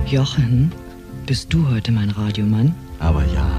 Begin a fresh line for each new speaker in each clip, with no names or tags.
Jochen, bist du heute mein Radiomann?
Aber ja.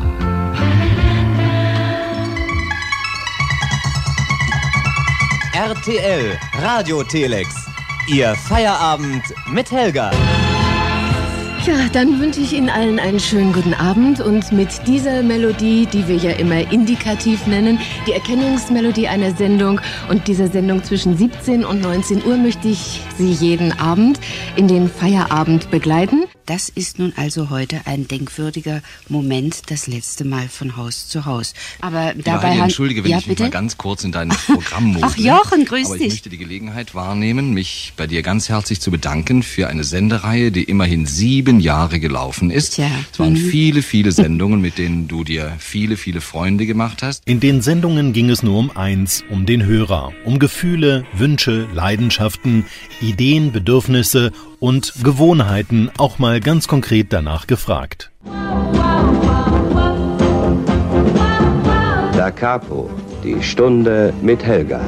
RTL Radio Telex. Ihr Feierabend mit Helga.
Ja, dann wünsche ich Ihnen allen einen schönen guten Abend und mit dieser Melodie, die wir ja immer indikativ nennen, die Erkennungsmelodie einer Sendung und dieser Sendung zwischen 17 und 19 Uhr möchte ich Sie jeden Abend in den Feierabend begleiten.
Das ist nun also heute ein denkwürdiger Moment, das letzte Mal von Haus zu Haus. Aber dabei
entschuldige, wenn ich mich mal ganz kurz in dein Programm mode.
Ach Jochen, grüß dich.
Aber ich möchte die Gelegenheit wahrnehmen, mich bei dir ganz herzlich zu bedanken für eine Sendereihe, die immerhin 7 Jahre gelaufen ist.
Tja.
Es waren viele, viele Sendungen, mit denen du dir viele, viele Freunde gemacht hast.
In den Sendungen ging es nur um eins, um den Hörer, um Gefühle, Wünsche, Leidenschaften, Ideen, Bedürfnisse und Gewohnheiten, auch mal ganz konkret danach gefragt.
Da Capo, die Stunde mit Helga.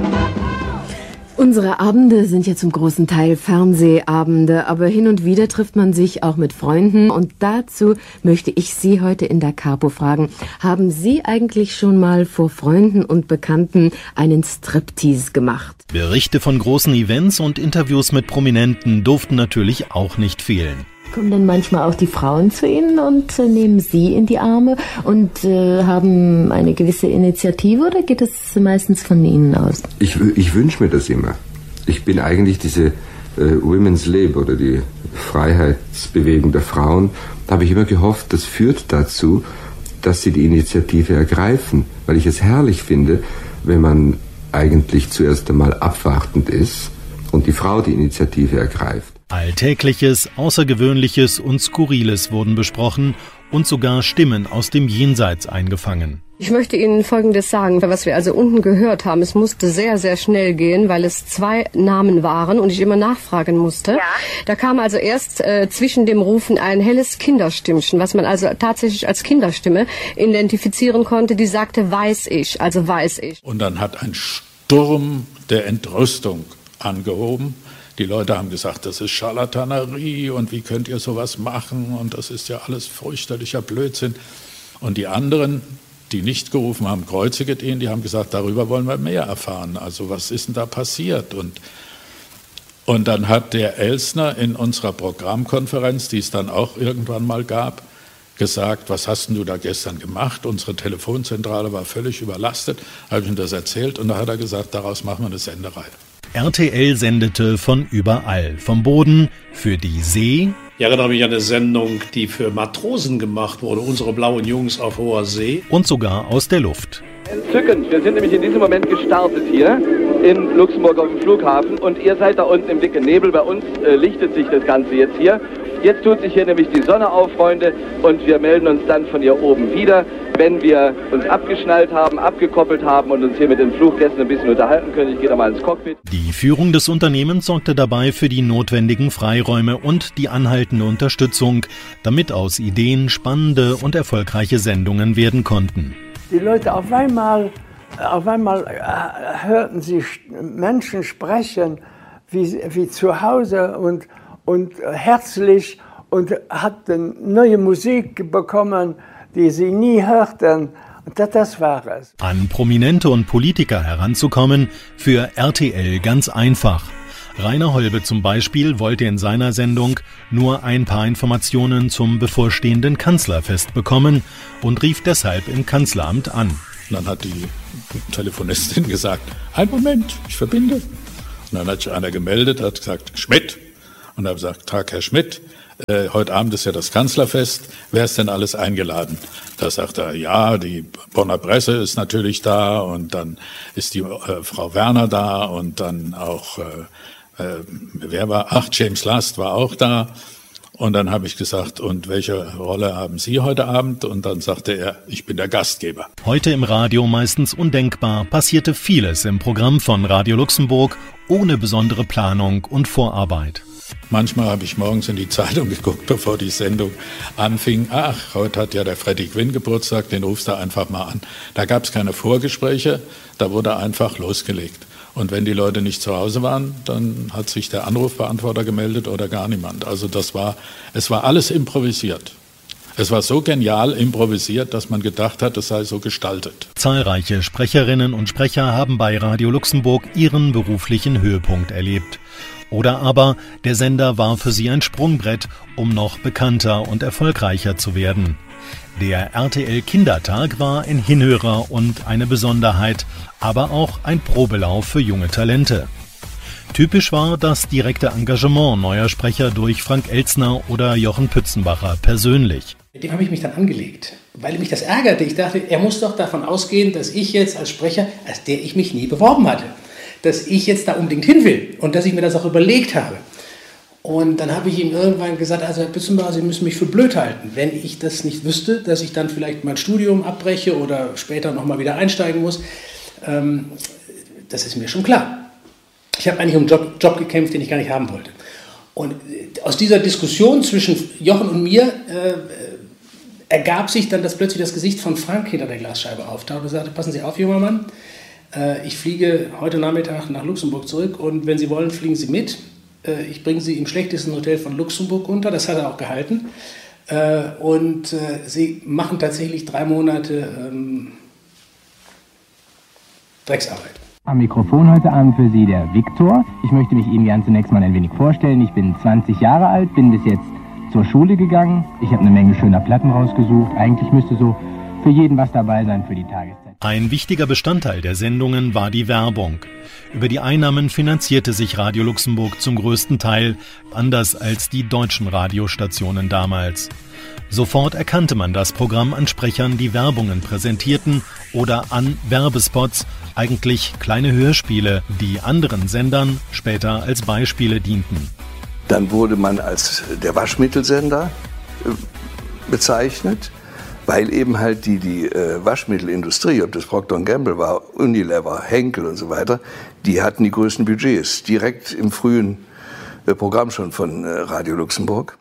Unsere Abende sind ja zum großen Teil Fernsehabende, aber hin und wieder trifft man sich auch mit Freunden und dazu möchte ich Sie heute in Da Capo fragen. Haben Sie eigentlich schon mal vor Freunden und Bekannten einen Striptease gemacht?
Berichte von großen Events und Interviews mit Prominenten durften natürlich auch nicht fehlen.
Kommen denn manchmal auch die Frauen zu Ihnen und nehmen Sie in die Arme und haben eine gewisse Initiative oder geht es meistens von Ihnen aus?
Ich wünsche mir das immer. Ich bin eigentlich diese Women's Lib oder die Freiheitsbewegung der Frauen. Da habe ich immer gehofft, das führt dazu, dass sie die Initiative ergreifen, weil ich es herrlich finde, wenn man eigentlich zuerst einmal abwartend ist und die Frau die Initiative ergreift.
Alltägliches, Außergewöhnliches und Skurriles wurden besprochen und sogar Stimmen aus dem Jenseits eingefangen.
Ich möchte Ihnen Folgendes sagen, was wir also unten gehört haben. Es musste sehr, sehr schnell gehen, weil es 2 Namen waren und ich immer nachfragen musste. Ja. Da kam also erst zwischen dem Rufen ein helles Kinderstimmchen, was man also tatsächlich als Kinderstimme identifizieren konnte. Die sagte, weiß ich, also weiß ich.
Und dann hat ein Sturm der Entrüstung angehoben. Die Leute haben gesagt, das ist Scharlatanerie und wie könnt ihr sowas machen und das ist ja alles fürchterlicher Blödsinn. Und die anderen, die nicht gerufen haben, kreuziget ihn, die haben gesagt, darüber wollen wir mehr erfahren. Also was ist denn da passiert? Und dann hat der Elsner in unserer Programmkonferenz, die es dann auch irgendwann mal gab, gesagt, was hast denn du da gestern gemacht? Unsere Telefonzentrale war völlig überlastet. Habe ich ihm das erzählt und da hat er gesagt, daraus machen wir eine Sendereihe.
RTL sendete von überall, vom Boden, für die See.
Ich erinnere mich an eine Sendung, die für Matrosen gemacht wurde, unsere blauen Jungs auf hoher See.
Und sogar aus der Luft.
Entzückend, wir sind nämlich in diesem Moment gestartet hier in Luxemburg auf dem Flughafen und ihr seid da unten im dicken Nebel, bei uns lichtet sich das Ganze jetzt hier. Jetzt tut sich hier nämlich die Sonne auf, Freunde, und wir melden uns dann von hier oben wieder, wenn wir uns abgeschnallt haben, abgekoppelt haben und uns hier mit den Fluggästen ein bisschen unterhalten können. Ich gehe da mal ins Cockpit.
Die Führung des Unternehmens sorgte dabei für die notwendigen Freiräume und die anhaltende Unterstützung, damit aus Ideen spannende und erfolgreiche Sendungen werden konnten.
Die Leute auf einmal hörten sie Menschen sprechen wie zu Hause und herzlich und hatten neue Musik bekommen, die sie nie hörten. Und das war es.
An Prominente und Politiker heranzukommen, für RTL ganz einfach. Rainer Holbe zum Beispiel wollte in seiner Sendung nur ein paar Informationen zum bevorstehenden Kanzlerfest bekommen und rief deshalb im Kanzleramt an.
Und dann hat die Telefonistin gesagt, einen Moment, ich verbinde. Und dann hat sich einer gemeldet, hat gesagt, Schmidt. Und er hat gesagt, Tag, Herr Schmidt, heute Abend ist ja das Kanzlerfest, wer ist denn alles eingeladen? Da sagt er, ja, die Bonner Presse ist natürlich da und dann ist die Frau Werner da und dann auch, James Last war auch da. Und dann habe ich gesagt, und welche Rolle haben Sie heute Abend? Und dann sagte er, ich bin der Gastgeber.
Heute im Radio meistens undenkbar, passierte vieles im Programm von Radio Luxemburg ohne besondere Planung und Vorarbeit.
Manchmal habe ich morgens in die Zeitung geguckt, bevor die Sendung anfing. Ach, heute hat ja der Freddie Quinn Geburtstag, den rufst du einfach mal an. Da gab es keine Vorgespräche, da wurde einfach losgelegt. Und wenn die Leute nicht zu Hause waren, dann hat sich der Anrufbeantworter gemeldet oder gar niemand. Also es war alles improvisiert. Es war so genial improvisiert, dass man gedacht hat, es sei so gestaltet.
Zahlreiche Sprecherinnen und Sprecher haben bei Radio Luxemburg ihren beruflichen Höhepunkt erlebt. Oder aber der Sender war für sie ein Sprungbrett, um noch bekannter und erfolgreicher zu werden. Der RTL Kindertag war ein Hinhörer und eine Besonderheit, aber auch ein Probelauf für junge Talente. Typisch war das direkte Engagement neuer Sprecher durch Frank Elstner oder Jochen Pützenbacher persönlich.
Mit dem habe ich mich dann angelegt, weil mich das ärgerte. Ich dachte, er muss doch davon ausgehen, dass ich jetzt als Sprecher, als der ich mich nie beworben hatte, dass ich jetzt da unbedingt hin will und dass ich mir das auch überlegt habe. Und dann habe ich ihm irgendwann gesagt, also Herr Pützenbacher, Sie müssen mich für blöd halten. Wenn ich das nicht wüsste, dass ich dann vielleicht mein Studium abbreche oder später nochmal wieder einsteigen muss, das ist mir schon klar. Ich habe eigentlich um einen Job gekämpft, den ich gar nicht haben wollte. Und aus dieser Diskussion zwischen Jochen und mir ergab sich dann, dass plötzlich das Gesicht von Frank hinter der Glasscheibe auftauchte und sagte, passen Sie auf, junger Mann, ich fliege heute Nachmittag nach Luxemburg zurück und wenn Sie wollen, fliegen Sie mit. Ich bringe Sie im schlechtesten Hotel von Luxemburg unter, das hat er auch gehalten. Und Sie machen tatsächlich 3 Monate Drecksarbeit.
Am Mikrofon heute Abend für Sie der Viktor. Ich möchte mich Ihnen gern zunächst mal ein wenig vorstellen. Ich bin 20 Jahre alt, bin bis jetzt zur Schule gegangen. Ich habe eine Menge schöner Platten rausgesucht. Eigentlich müsste so für jeden was dabei sein für die Tageszeit.
Ein wichtiger Bestandteil der Sendungen war die Werbung. Über die Einnahmen finanzierte sich Radio Luxemburg zum größten Teil, anders als die deutschen Radiostationen damals. Sofort erkannte man das Programm an Sprechern, die Werbungen präsentierten, oder an Werbespots, eigentlich kleine Hörspiele, die anderen Sendern später als Beispiele dienten.
Dann wurde man als der Waschmittelsender bezeichnet, weil eben halt die Waschmittelindustrie, ob das Procter & Gamble war, Unilever, Henkel und so weiter, die hatten die größten Budgets, direkt im frühen Programm schon von Radio Luxemburg.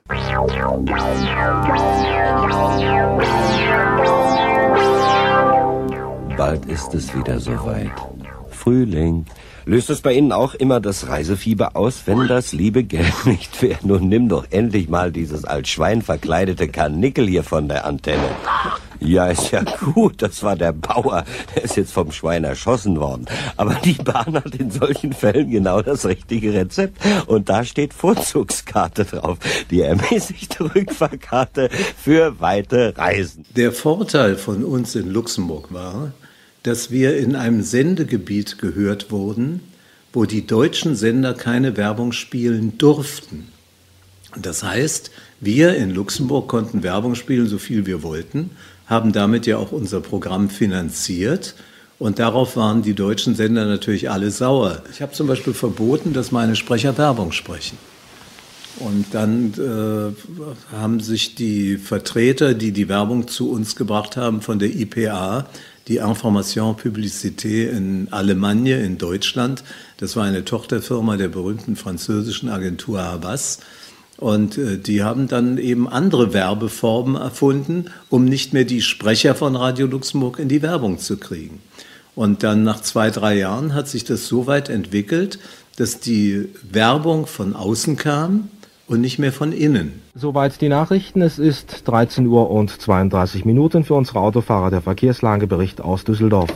Bald ist es wieder soweit. Frühling. Löst es bei Ihnen auch immer das Reisefieber aus, wenn das liebe Geld nicht wäre? Nun nimm doch endlich mal dieses als Schwein verkleidete Karnickel hier von der Antenne. Ja, ist ja gut, das war der Bauer. Der ist jetzt vom Schwein erschossen worden. Aber die Bahn hat in solchen Fällen genau das richtige Rezept. Und da steht Vorzugskarte drauf. Die ermäßigte Rückfahrkarte für weite Reisen.
Der Vorteil von uns in Luxemburg war, dass wir in einem Sendegebiet gehört wurden, wo die deutschen Sender keine Werbung spielen durften. Das heißt, wir in Luxemburg konnten Werbung spielen, so viel wir wollten, haben damit ja auch unser Programm finanziert und darauf waren die deutschen Sender natürlich alle sauer. Ich habe zum Beispiel verboten, dass meine Sprecher Werbung sprechen. Und dann haben sich die Vertreter, die die Werbung zu uns gebracht haben von der IPA, die Information Publicité in Allemagne in Deutschland. Das war eine Tochterfirma der berühmten französischen Agentur Havas. Und die haben dann eben andere Werbeformen erfunden, um nicht mehr die Sprecher von Radio Luxemburg in die Werbung zu kriegen. Und dann nach 2-3 Jahren hat sich das so weit entwickelt, dass die Werbung von außen kam und nicht mehr von innen.
Soweit die Nachrichten. Es ist 13:32 Uhr für unsere Autofahrer der Verkehrslagebericht aus Düsseldorf.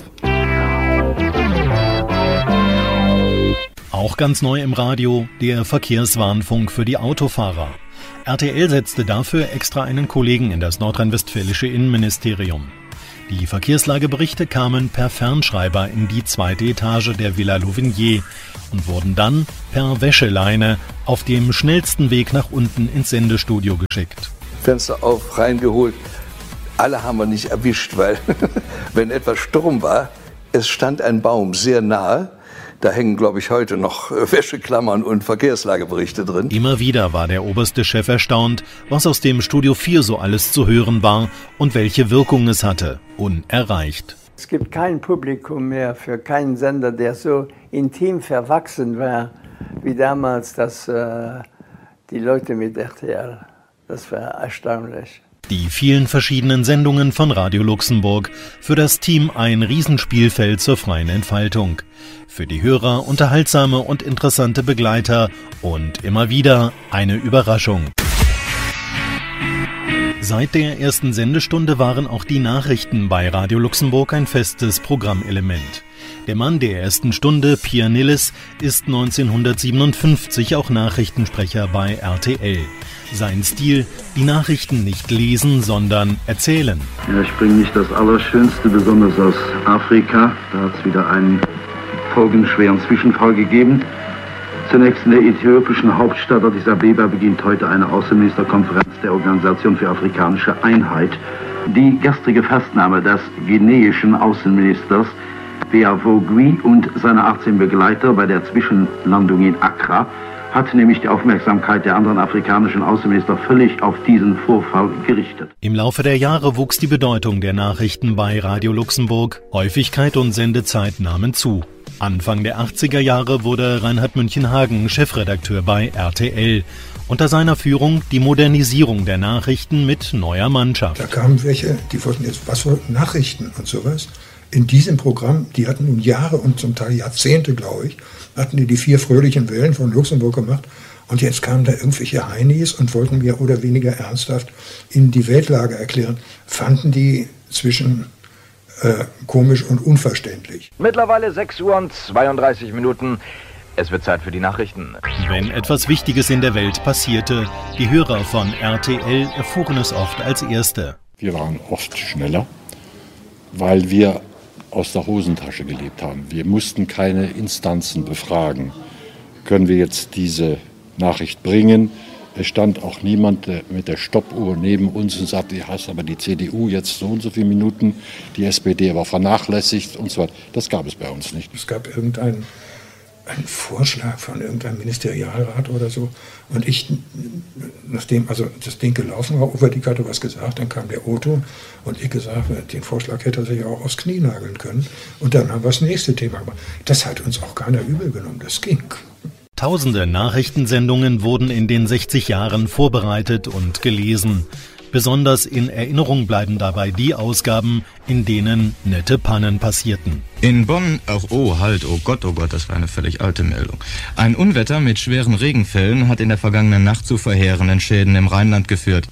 Auch ganz neu im Radio der Verkehrswarnfunk für die Autofahrer. RTL setzte dafür extra einen Kollegen in das nordrhein-westfälische Innenministerium. Die Verkehrslageberichte kamen per Fernschreiber in die 2. Etage der Villa Louvigné und wurden dann per Wäscheleine auf dem schnellsten Weg nach unten ins Sendestudio geschickt.
Fenster auf, reingeholt. Alle haben wir nicht erwischt, weil wenn etwas Sturm war, es stand ein Baum sehr nahe. Da hängen, glaube ich, heute noch Wäscheklammern und Verkehrslageberichte drin.
Immer wieder war der oberste Chef erstaunt, was aus dem Studio 4 so alles zu hören war und welche Wirkung es hatte. Unerreicht.
Es gibt kein Publikum mehr für keinen Sender, der so intim verwachsen war, wie damals die Leute mit RTL. Das war erstaunlich.
Die vielen verschiedenen Sendungen von Radio Luxemburg, für das Team ein Riesenspielfeld zur freien Entfaltung. Für die Hörer unterhaltsame und interessante Begleiter und immer wieder eine Überraschung. Seit der ersten Sendestunde waren auch die Nachrichten bei Radio Luxemburg ein festes Programmelement. Der Mann der ersten Stunde, Pierre Nilles, ist 1957 auch Nachrichtensprecher bei RTL. Sein Stil, die Nachrichten nicht lesen, sondern erzählen.
Ja, ich bringe nicht das Allerschönste, besonders aus Afrika. Da hat es wieder einen folgenschweren Zwischenfall gegeben. Zunächst in der äthiopischen Hauptstadt Addis Abeba beginnt heute eine Außenministerkonferenz der Organisation für afrikanische Einheit. Die gestrige Festnahme des guineischen Außenministers Beavogui und seiner 18 Begleiter bei der Zwischenlandung in Accra hat nämlich die Aufmerksamkeit der anderen afrikanischen Außenminister völlig auf diesen Vorfall gerichtet.
Im Laufe der Jahre wuchs die Bedeutung der Nachrichten bei Radio Luxemburg. Häufigkeit und Sendezeit nahmen zu. Anfang der 80er Jahre wurde Reinhard Münchenhagen Chefredakteur bei RTL. Unter seiner Führung die Modernisierung der Nachrichten mit neuer Mannschaft.
Da kamen welche, die wollten jetzt, was für Nachrichten und sowas. In diesem Programm, die hatten nun Jahre und zum Teil Jahrzehnte, glaube ich, hatten die 4 fröhlichen Wellen von Luxemburg gemacht. Und jetzt kamen da irgendwelche Heinis und wollten mehr oder weniger ernsthaft ihnen die Weltlage erklären. Fanden die zwischen komisch und unverständlich.
Mittlerweile 6:32 Uhr. Es wird Zeit für die Nachrichten.
Wenn etwas Wichtiges in der Welt passierte, die Hörer von RTL erfuhren es oft als Erste.
Wir waren oft schneller, weil wir aus der Hosentasche gelebt haben. Wir mussten keine Instanzen befragen. Können wir jetzt diese Nachricht bringen? Es stand auch niemand mit der Stoppuhr neben uns und sagte, du hast aber die CDU jetzt so und so viele Minuten, die SPD aber vernachlässigt und so weiter. Das gab es bei uns nicht.
Es gab irgendeinen Vorschlag von irgendeinem Ministerialrat oder so. Und ich, nachdem also das Ding gelaufen war, Uferdick hatte was gesagt, dann kam der O-Ton und ich gesagt, den Vorschlag hätte er sich auch aufs Knie nageln können. Und dann haben wir das nächste Thema gemacht. Das hat uns auch keiner übel genommen, das ging.
Tausende Nachrichtensendungen wurden in den 60 Jahren vorbereitet und gelesen. Besonders in Erinnerung bleiben dabei die Ausgaben, in denen nette Pannen passierten.
In Bonn, oh Gott, das war eine völlig alte Meldung. Ein Unwetter mit schweren Regenfällen hat in der vergangenen Nacht zu verheerenden Schäden im Rheinland geführt.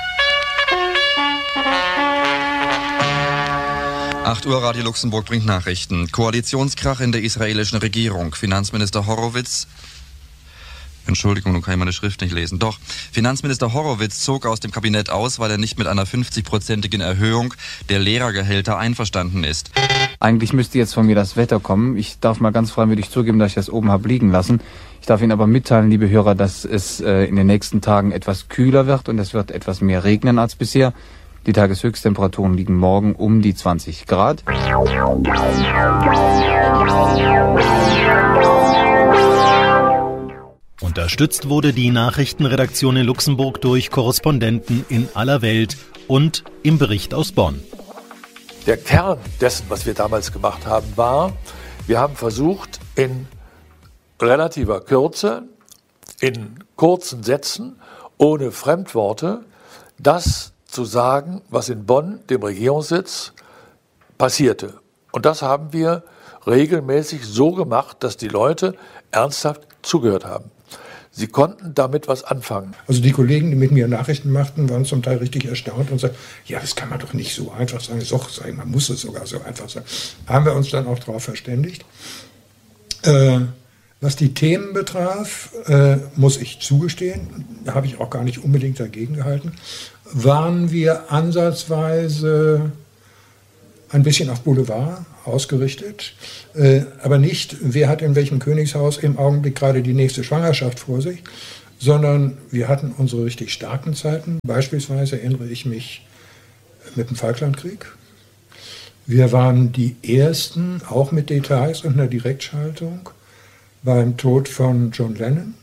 8 Uhr, Radio Luxemburg bringt Nachrichten. Koalitionskrach in der israelischen Regierung. Finanzminister Horowitz... Entschuldigung, nun kann ich meine Schrift nicht lesen. Doch, Finanzminister Horowitz zog aus dem Kabinett aus, weil er nicht mit einer 50-prozentigen Erhöhung der Lehrergehälter einverstanden ist.
Eigentlich müsste jetzt von mir das Wetter kommen. Ich darf mal ganz freiwillig zugeben, dass ich das oben habe liegen lassen. Ich darf Ihnen aber mitteilen, liebe Hörer, dass es in den nächsten Tagen etwas kühler wird und es wird etwas mehr regnen als bisher. Die Tageshöchsttemperaturen liegen morgen um die 20 Grad.
Unterstützt wurde die Nachrichtenredaktion in Luxemburg durch Korrespondenten in aller Welt und im Bericht aus Bonn.
Der Kern dessen, was wir damals gemacht haben, war, wir haben versucht, in relativer Kürze, in kurzen Sätzen, ohne Fremdworte, das zu sagen, was in Bonn, dem Regierungssitz, passierte. Und das haben wir regelmäßig so gemacht, dass die Leute ernsthaft zugehört haben. Sie konnten damit was anfangen.
Also die Kollegen, die mit mir Nachrichten machten, waren zum Teil richtig erstaunt und sagten, ja, das kann man doch nicht so einfach sagen. Doch, man muss es sogar so einfach sagen. Haben wir uns dann auch darauf verständigt. Was die Themen betraf, muss ich zugestehen, da habe ich auch gar nicht unbedingt dagegen gehalten, waren wir ansatzweise ein bisschen auf Boulevard ausgerichtet, aber nicht, wer hat in welchem Königshaus im Augenblick gerade die nächste Schwangerschaft vor sich, sondern wir hatten unsere richtig starken Zeiten. Beispielsweise erinnere ich mich mit dem Falklandkrieg. Wir waren die Ersten, auch mit Details und einer Direktschaltung, beim Tod von John Lennon.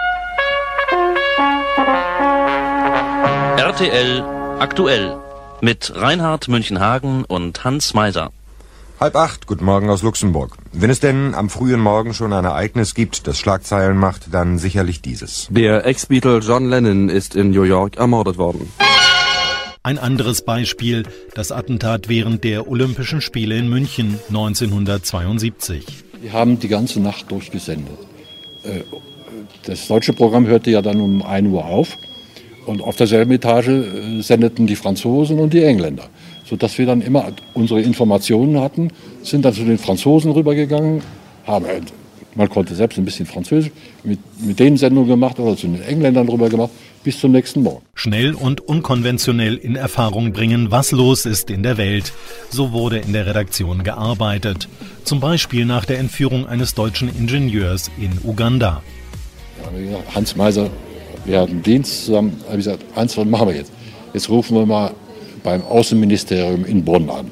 RTL aktuell mit Reinhard Münchenhagen und Hans Meiser.
7:30, guten Morgen aus Luxemburg. Wenn es denn am frühen Morgen schon ein Ereignis gibt, das Schlagzeilen macht, dann sicherlich dieses.
Der Ex-Beatle John Lennon ist in New York ermordet worden.
Ein anderes Beispiel, das Attentat während der Olympischen Spiele in München 1972.
Wir haben die ganze Nacht durchgesendet. Das deutsche Programm hörte ja dann um 1 Uhr auf. Und auf derselben Etage sendeten die Franzosen und die Engländer. Sodass wir dann immer unsere Informationen hatten, sind dann zu den Franzosen rübergegangen, man konnte selbst ein bisschen Französisch, mit denen Sendungen gemacht oder zu den Engländern rüber gemacht, bis zum nächsten Morgen.
Schnell und unkonventionell in Erfahrung bringen, was los ist in der Welt. So wurde in der Redaktion gearbeitet. Zum Beispiel nach der Entführung eines deutschen Ingenieurs in Uganda.
Ja, Hans Meiser, wir hatten Dienst zusammen, habe ich gesagt, was machen wir jetzt? Jetzt rufen wir mal beim Außenministerium in Bonn an.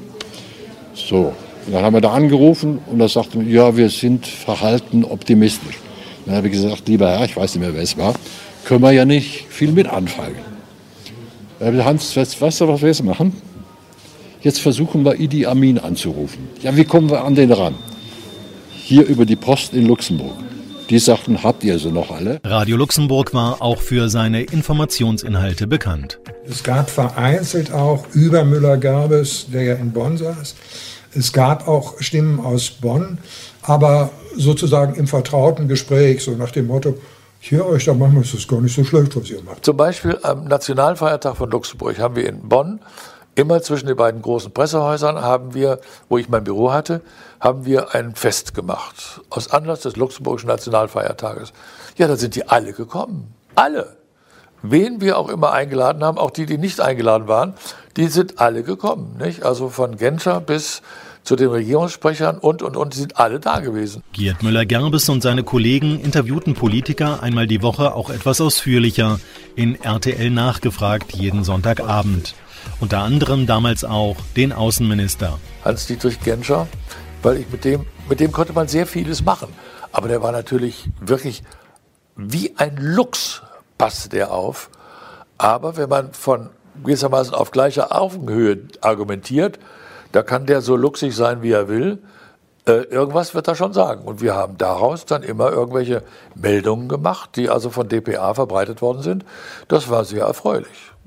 So, und dann haben wir da angerufen und da sagte man, ja, wir sind verhalten optimistisch. Dann habe ich gesagt, lieber Herr, ich weiß nicht mehr, wer es war, können wir ja nicht viel mit anfangen. Dann habe ich gesagt, Hans, weißt du, was wir jetzt machen? Jetzt versuchen wir Idi Amin anzurufen. Ja, wie kommen wir an den ran? Hier über die Post in Luxemburg. Die sagten, habt ihr sie noch alle?
Radio Luxemburg war auch für seine Informationsinhalte bekannt.
Es gab vereinzelt auch über Müller-Gerbes, der ja in Bonn saß. Es gab auch Stimmen aus Bonn, aber sozusagen im vertrauten Gespräch, so nach dem Motto, ich höre euch da manchmal, ist das gar nicht so schlecht, was ihr macht.
Zum Beispiel am Nationalfeiertag von Luxemburg haben wir in Bonn, immer zwischen den beiden großen Pressehäusern, haben wir, wo ich mein Büro hatte, haben wir ein Fest gemacht, aus Anlass des Luxemburgischen Nationalfeiertages. Ja, da sind die alle gekommen. Alle. Wen wir auch immer eingeladen haben, auch die, die nicht eingeladen waren, die sind alle gekommen. Nicht? Also von Genscher bis zu den Regierungssprechern und, die sind alle da gewesen.
Gerd Müller-Gerbes und seine Kollegen interviewten Politiker einmal die Woche auch etwas ausführlicher, in RTL nachgefragt jeden Sonntagabend. Unter anderem damals auch den Außenminister.
Hans-Dietrich Genscher, weil ich mit dem konnte man sehr vieles machen. Aber der war natürlich wirklich wie ein Luchs, passte der auf. Aber wenn man von gewissermaßen auf gleicher Augenhöhe argumentiert, da kann der so luchsig sein, wie er will. Irgendwas wird er schon sagen. Und wir haben daraus dann immer irgendwelche Meldungen gemacht, die also von dpa verbreitet worden sind. Das war sehr erfreulich.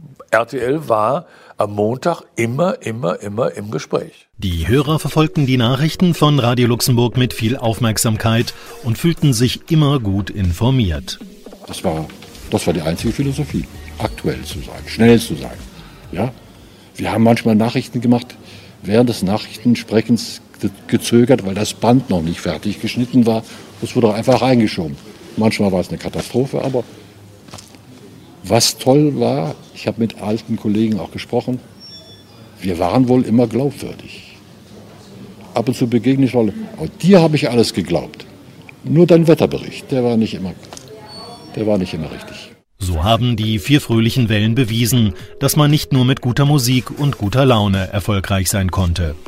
RTL war am Montag immer im Gespräch.
Die Hörer verfolgten die Nachrichten von Radio Luxemburg mit viel Aufmerksamkeit und fühlten sich immer gut informiert.
Das war die einzige Philosophie, aktuell zu sein, schnell zu sein. Ja? Wir haben manchmal Nachrichten gemacht, während des Nachrichtensprechens gezögert, weil das Band noch nicht fertig geschnitten war. Das wurde einfach reingeschoben. Manchmal war es eine Katastrophe, aber was toll war, ich habe mit alten Kollegen auch gesprochen, wir waren wohl immer glaubwürdig. Ab und zu begegne ich Leute, aber dir habe ich alles geglaubt. Nur dein Wetterbericht, der war nicht immer richtig.
So haben die 4 fröhlichen Wellen bewiesen, dass man nicht nur mit guter Musik und guter Laune erfolgreich sein konnte.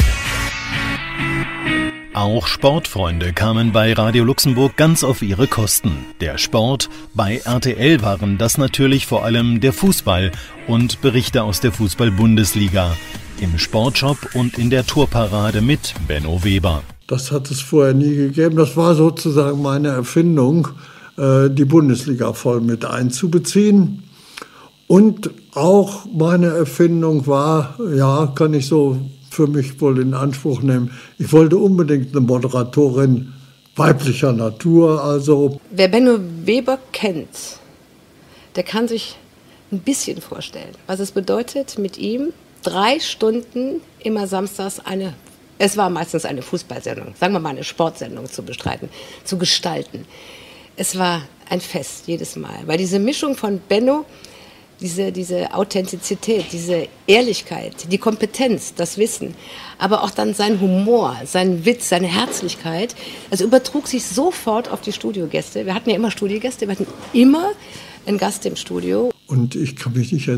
Auch Sportfreunde kamen bei Radio Luxemburg ganz auf ihre Kosten. Der Sport, bei RTL waren das natürlich vor allem der Fußball und Berichte aus der Fußball-Bundesliga. Im Sportshop und in der Torparade mit Benno Weber.
Das hat es vorher nie gegeben. Das war sozusagen meine Erfindung, die Bundesliga voll mit einzubeziehen. Und auch meine Erfindung war, ja, kann ich so für mich wohl in Anspruch nehmen, ich wollte unbedingt eine Moderatorin weiblicher Natur. Also
wer Benno Weber kennt, der kann sich ein bisschen vorstellen, was es bedeutet, mit ihm 3 Stunden immer samstags es war meistens eine Fußballsendung, sagen wir mal eine Sportsendung zu bestreiten, zu gestalten. Es war ein Fest jedes Mal, weil diese Mischung von Benno, diese Authentizität, diese Ehrlichkeit, die Kompetenz, das Wissen, aber auch dann sein Humor, sein Witz, seine Herzlichkeit, also übertrug sich sofort auf die Studiogäste. Wir hatten ja immer Studiogäste, wir hatten immer einen Gast im Studio.
Und ich kann mich nicht erinnern,